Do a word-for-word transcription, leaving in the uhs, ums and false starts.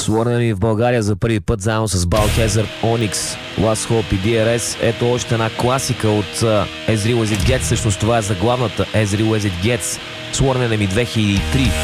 Sworn Enemy в България за първи път заедно с Biohazard, Onyx, Last Hope и ди ар ес. Ето още една класика от uh, As Real As It Gets. Всъщност това е заглавната As Real As It Gets. Sworn Enemy две хиляди и три.